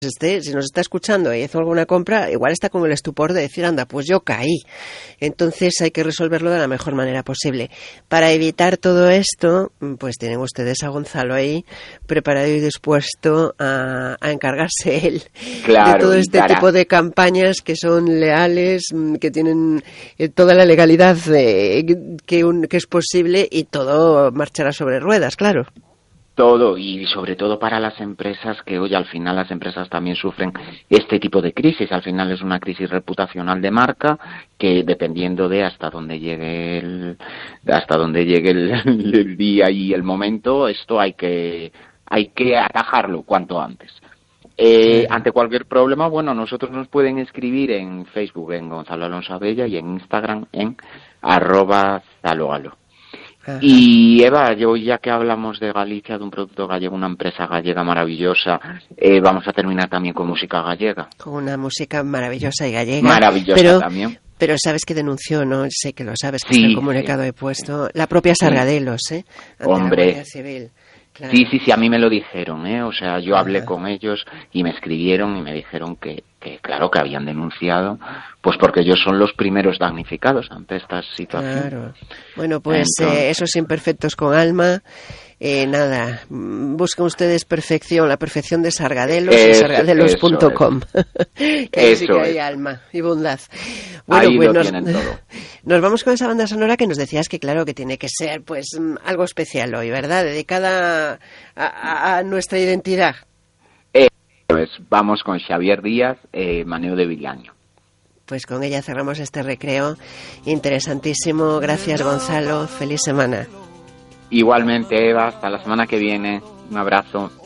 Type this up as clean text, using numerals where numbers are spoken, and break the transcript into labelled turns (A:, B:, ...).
A: si nos está escuchando y hizo alguna compra, igual está con el estupor de decir, anda, pues yo caí. Entonces hay que resolverlo de la mejor manera posible. Para evitar todo esto, pues tienen ustedes a Gonzalo ahí preparado y dispuesto a encargarse él de todo este tipo de campañas que son leales, que tienen toda la legalidad que es posible, y todo marchará sobre ruedas, claro.
B: Todo, y sobre todo para las empresas, que hoy al final las empresas también sufren este tipo de crisis. Al final es una crisis reputacional de marca que, dependiendo de hasta dónde llegue el día y el momento, esto hay que atajarlo cuanto antes. Ante cualquier problema, bueno, nosotros nos pueden escribir en Facebook en Gonzalo Alonso Abella y en Instagram en @zaloalo. Ajá. Y Eva, yo ya que hablamos de Galicia, de un producto gallego, una empresa gallega maravillosa, vamos a terminar también con música gallega.
A: Con una música maravillosa y gallega.
B: Maravillosa también.
A: Pero sabes que denunció, ¿no? Sé que lo sabes, que está el comunicado he puesto. La propia Sargadelos, ante
B: Hombre.
A: la Guardia Civil. Claro.
B: Sí, a mí me lo dijeron, O sea, yo hablé con ellos y me escribieron y me dijeron que claro, que habían denunciado, pues porque ellos son los primeros damnificados ante esta situación.
A: Claro. Bueno, pues esos imperfectos con alma, nada, busquen ustedes perfección, la perfección de Sargadelos y sargadelos.com. Que ahí sí que hay alma y bondad. Bueno,
B: ahí
A: pues
B: lo tienen todo.
A: Nos vamos con esa banda sonora que nos decías que claro que tiene que ser pues algo especial hoy, ¿verdad? Dedicada a nuestra identidad.
B: Pues vamos con Xavier Díaz, Maneo de Villaño.
A: Pues con ella cerramos este recreo interesantísimo. Gracias, Gonzalo. Feliz semana.
B: Igualmente, Eva, hasta la semana que viene. Un abrazo.